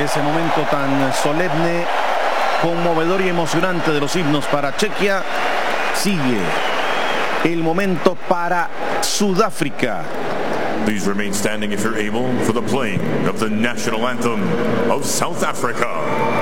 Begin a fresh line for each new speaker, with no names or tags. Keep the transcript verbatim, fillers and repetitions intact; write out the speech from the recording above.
ese momento tan solemne, conmovedor y emocionante de los himnos para Chequia, sigue el momento para Sudáfrica.
Please remain standing if you're able for the playing of the national anthem of South Africa.